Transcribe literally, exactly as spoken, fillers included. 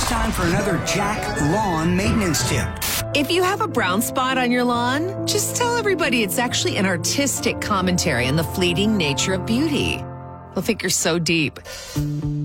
time for another Jack Lawn Maintenance Tip. If you have a brown spot on your lawn, just tell everybody it's actually an artistic commentary on the fleeting nature of beauty. They'll think you're so deep.